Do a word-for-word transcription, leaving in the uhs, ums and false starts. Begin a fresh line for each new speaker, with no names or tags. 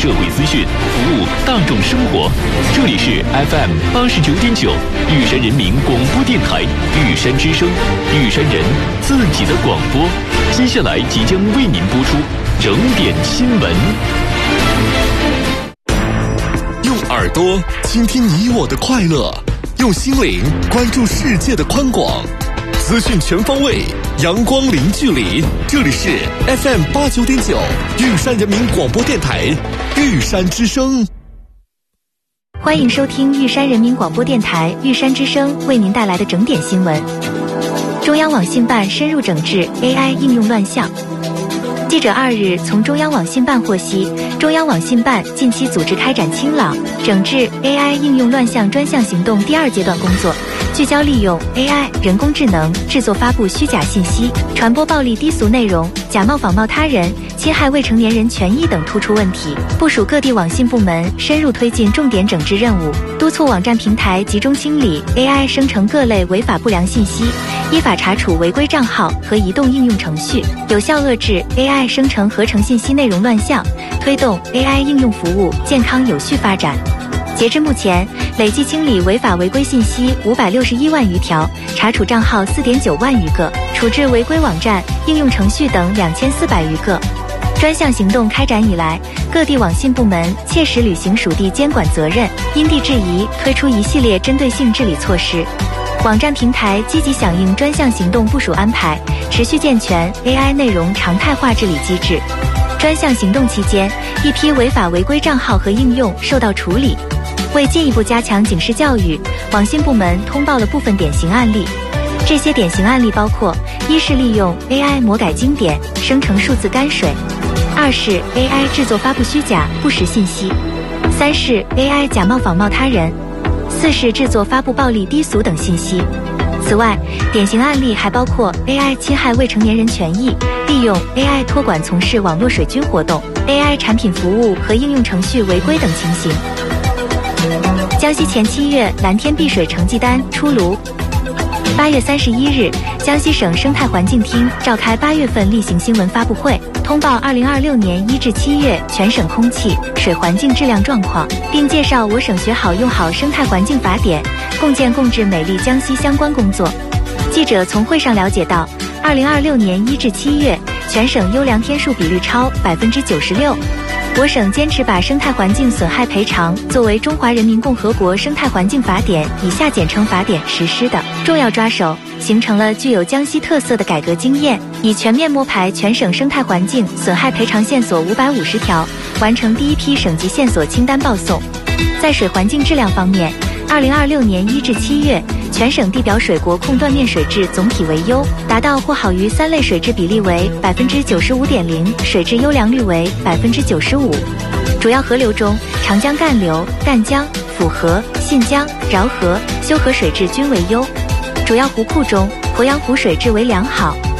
社会资讯，服务大众生活。这里是 F M 八十九点九，玉山人民广播电台玉山之声，玉山人自己的广播。接下来即将为您播出整点新闻。
用耳朵倾听你我的快乐，用心灵关注世界的宽广。资讯全方位，阳光零距离。这里是 F M 八九点九，玉山人民广播电台玉山之声。
欢迎收听玉山人民广播电台玉山之声为您带来的整点新闻。中央网信办深入整治 A I 应用乱象。记者二日从中央网信办获悉，中央网信办近期组织开展清朗、整治 A I 应用乱象专项行动第二阶段工作，聚焦利用 A I 人工智能制作发布虚假信息、传播暴力低俗内容、假冒仿冒他人、侵害未成年人权益等突出问题，部署各地网信部门深入推进重点整治任务，督促网站平台集中清理 A I 生成各类违法不良信息，依法查处违规账号和移动应用程序，有效遏制 A I 生成合成信息内容乱象，推动 A I 应用服务健康有序发展。截至目前，累计清理违法违规信息五百六十一万余条，查处账号四点九万余个，处置违规网站、应用程序等两千四百余个。专项行动开展以来，各地网信部门切实履行属地监管责任，因地制宜推出一系列针对性治理措施。网站平台积极响应专项行动部署安排，持续健全 A I 内容常态化治理机制。专项行动期间，一批违法违规账号和应用受到处理。为进一步加强警示教育，网信部门通报了部分典型案例。这些典型案例包括：一是利用 A I 魔改经典，生成数字泔水；二是 A I 制作发布虚假不实信息；三是 A I 假冒仿冒他人；四是制作发布暴力低俗等信息。此外，典型案例还包括 A I 侵害未成年人权益，利用 A I 托管从事网络水军活动， A I 产品服务和应用程序违规等情形。江西前七月蓝天碧水成绩单出炉。八月三十一日，江西省生态环境厅召开八月份例行新闻发布会，通报二零二六年一至七月全省空气、水环境质量状况，并介绍我省学好用好生态环境法典，共建共治美丽江西相关工作。记者从会上了解到，二零二六年一至七月，全省优良天数比率超百分之九十六。我省坚持把生态环境损害赔偿作为《中华人民共和国生态环境法典》（以下简称法典）实施的重要抓手，形成了具有江西特色的改革经验，以全面摸排全省生态环境损害赔偿线索五百五十条，完成第一批省级线索清单报送。在水环境质量方面，二零二六年一至七月，全省地表水国控断面水质总体为优，达到或好于三类水质比例为百分之九十五点零，水质优良率为百分之九十五。主要河流中，长江干流、赣江、抚河、信江、饶河、修河水质均为优；主要湖库中，鄱阳湖水质为良好，